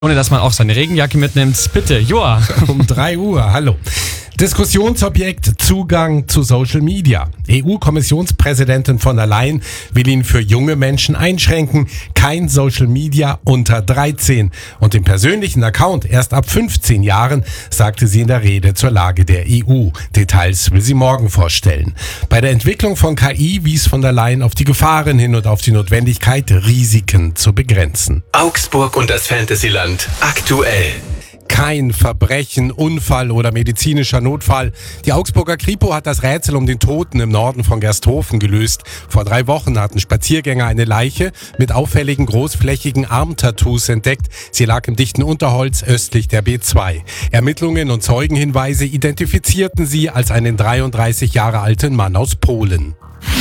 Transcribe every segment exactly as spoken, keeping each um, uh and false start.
Ohne dass man auch seine Regenjacke mitnimmt. Bitte, Joa. Um drei Uhr, hallo. Diskussionsobjekt Zugang zu Social Media. E U-Kommissionspräsidentin von der Leyen will ihn für junge Menschen einschränken. Kein Social Media unter dreizehn. Und den persönlichen Account erst ab fünfzehn Jahren, sagte sie in der Rede zur Lage der E U. Details will sie morgen vorstellen. Bei der Entwicklung von K I wies von der Leyen auf die Gefahren hin und auf die Notwendigkeit, Risiken zu begrenzen. Augsburg und das Fantasyland aktuell. Kein Verbrechen, Unfall oder medizinischer Notfall. Die Augsburger Kripo hat das Rätsel um den Toten im Norden von Gersthofen gelöst. Vor drei Wochen hatten Spaziergänger eine Leiche mit auffälligen großflächigen Armtattoos entdeckt. Sie lag im dichten Unterholz östlich der B zwei. Ermittlungen und Zeugenhinweise identifizierten sie als einen dreiunddreißig Jahre alten Mann aus Polen.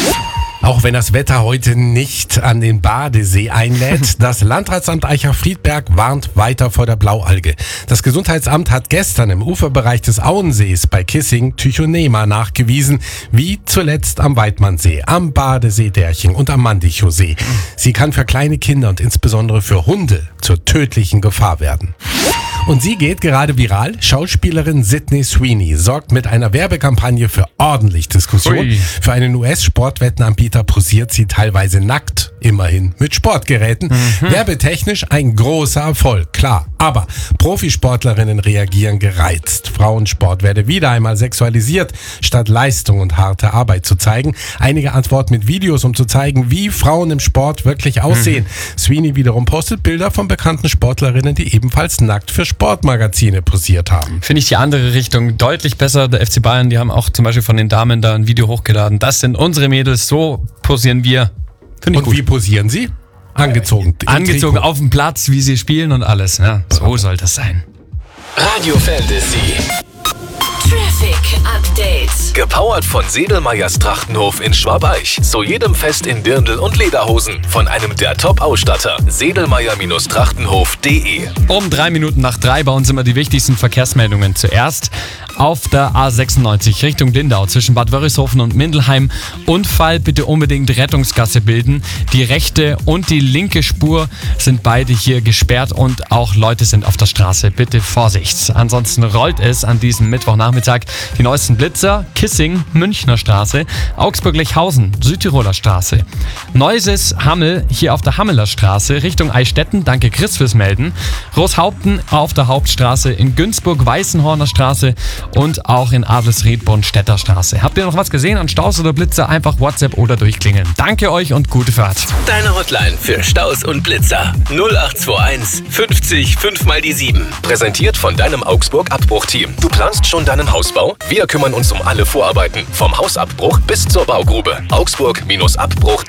Auch wenn das Wetter heute nicht an den Badesee einlädt, das Landratsamt Eicher-Friedberg warnt weiter vor der Blaualge. Das Gesundheitsamt hat gestern im Uferbereich des Auensees bei Kissing Tychonema nachgewiesen, wie zuletzt am Weidmannsee, am Badesee Derching und am Mandichow-See. Sie kann für kleine Kinder und insbesondere für Hunde zur tödlichen Gefahr werden. Und sie geht gerade viral. Schauspielerin Sydney Sweeney sorgt mit einer Werbekampagne für ordentlich Diskussion. Ui. Für einen U S-Sportwettenanbieter posiert sie teilweise nackt, immerhin mit Sportgeräten. Mhm. Werbetechnisch ein großer Erfolg, klar. Aber Profisportlerinnen reagieren gereizt. Frauensport werde wieder einmal sexualisiert, statt Leistung und harte Arbeit zu zeigen. Einige antworten mit Videos, um zu zeigen, wie Frauen im Sport wirklich aussehen. Mhm. Sweeney wiederum postet Bilder von bekannten Sportlerinnen, die ebenfalls nackt für Sportmagazine posiert haben. Finde ich die andere Richtung deutlich besser. Der F C Bayern, die haben auch zum Beispiel von den Damen da ein Video hochgeladen. Das sind unsere Mädels, so posieren wir. Finde ich und gut. Wie posieren sie? Angezogen. Äh, angezogen auf dem Platz, wie sie spielen und alles. Ja, so soll das sein. Radio Fantasy. Traffic Update. Gepowert von Sedelmeyers Trachtenhof in Schwabeich. Zu jedem Fest in Dirndl und Lederhosen. Von einem der Top-Ausstatter. Sedelmeyer Trachtenhof punkt de. Um drei Minuten nach drei bei uns immer die wichtigsten Verkehrsmeldungen. Zuerst auf der A sechsundneunzig Richtung Lindau zwischen Bad Wörishofen und Mindelheim. Unfall, bitte unbedingt Rettungsgasse bilden. Die rechte und die linke Spur sind beide hier gesperrt und auch Leute sind auf der Straße. Bitte Vorsicht. Ansonsten rollt es an diesem Mittwochnachmittag die neuesten Blitzer. Kissing, Münchner Straße, Augsburg-Lechhausen, Südtiroler Straße. Neuses, Hammel, hier auf der Hammeler Straße, Richtung Eichstätten, danke Chris fürs Melden. Großhaupten auf der Hauptstraße, in Günzburg, Weißenhorner Straße und auch in Adelsried, Bonstädter Straße. Habt ihr noch was gesehen an Staus oder Blitzer? Einfach WhatsApp oder durchklingeln. Danke euch und gute Fahrt. Deine Hotline für Staus und Blitzer. null acht zwei eins fünfzig fünf mal die sieben. Präsentiert von deinem Augsburg-Abbruchteam. Du planst schon deinen Hausbau? Wir kümmern uns um alle Vorarbeiten. Vom Hausabbruch bis zur Baugrube. Augsburg Abbruch punkt